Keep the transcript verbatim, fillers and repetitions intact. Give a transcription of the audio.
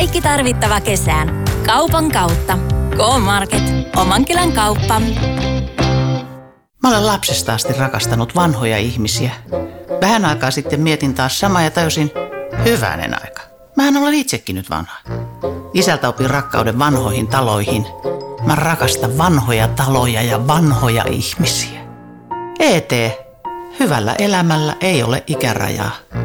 Kaikki tarvittava kesään. Kaupan kautta. K-Market. Omankylän kauppa. Mä olen lapsesta asti rakastanut vanhoja ihmisiä. Vähän aikaa sitten mietin taas samaa ja tajusin, hyvänen aika. Mähän olen itsekin nyt vanha. Isältä opin rakkauden vanhoihin taloihin. Mä rakastan vanhoja taloja ja vanhoja ihmisiä. E T. Hyvällä elämällä ei ole ikärajaa.